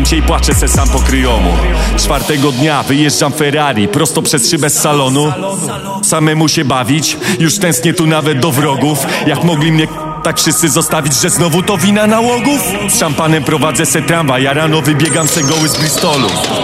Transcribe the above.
się i płaczę se sam po kryjomu. Czwartego dnia wyjeżdżam Ferrari prosto przez szybę z salonu. Samemu się bawić, już tęsknię tu nawet do wrogów. Jak mogli mnie tak wszyscy zostawić, że znowu to wina nałogów? Z szampanem prowadzę se tramwaj, ja rano wybiegam se goły z Bristolu.